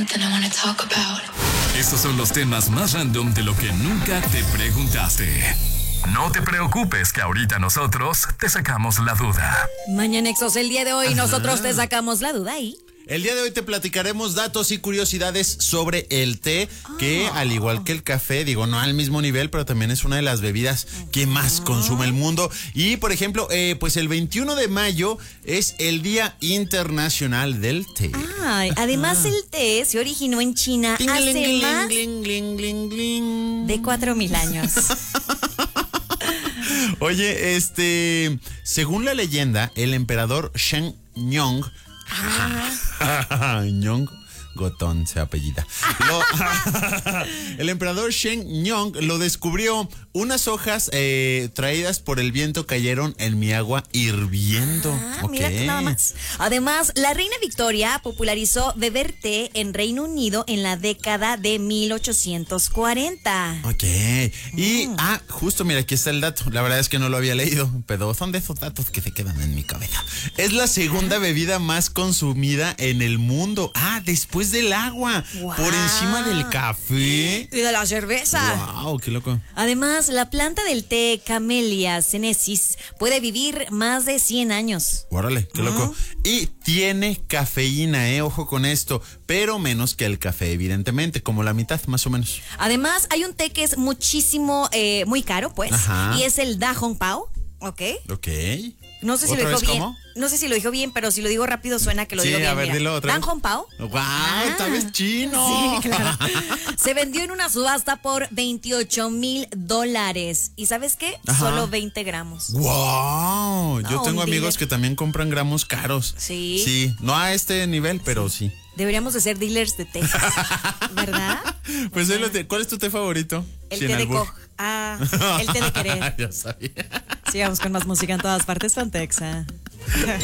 Estos son los temas más random de lo que nunca te preguntaste. No te preocupes que ahorita nosotros te sacamos la duda. Mañanexos, el día de hoy nosotros te sacamos la duda y... El día de hoy te platicaremos datos y curiosidades sobre el té, que al igual que el café, digo, no al mismo nivel, pero también es una de las bebidas que más consume el mundo. Y, por ejemplo, pues el 21 de mayo es el Día Internacional del Té. Además el té se originó en China hace más de 4,000 años. Oye, según la leyenda, el emperador Shen Yong, Ñong Gotón se apellida. El emperador Shen Yong lo descubrió. Unas hojas traídas por el viento cayeron en mi agua hirviendo. Mira que nada más. Además, la reina Victoria popularizó beber té en Reino Unido en la década de 1840. Ok. Y, justo, mira, aquí está el dato. La verdad es que no lo había leído, pero son de esos datos que se quedan en mi cabeza. Es la segunda bebida más consumida en el mundo. Después del agua. Wow. Por encima del café. Y de la cerveza. Wow, qué loco. Además, la planta del té Camellia sinensis puede vivir más de 100 años. Órale, qué loco. Y tiene cafeína, ojo con esto, pero menos que el café, evidentemente, como la mitad, más o menos. Además, hay un té que es muchísimo, muy caro, pues. Ajá. Y es el Da Hong Pao, ¿ok? Ok. No sé si lo dijo bien. ¿Cómo? No sé si lo dijo bien, pero si lo digo rápido suena que lo digo bien. A ver, mira. dilo otra vez. Dan Hong Pao. ¡Wow! ¡Esta vez chino! Sí, claro. Se vendió en una subasta por $28,000. ¿Y sabes qué? Ajá. Solo 20 gramos. ¡Wow! Yo tengo amigos dealer que también compran gramos caros. Sí. Sí, no a este nivel, pero sí. Deberíamos de ser dealers de té, ¿verdad? Pues ¿cuál es tu té favorito? El té de Koch. El té de querer. Ya sabía. Sigamos con más música en todas partes, Pontexa.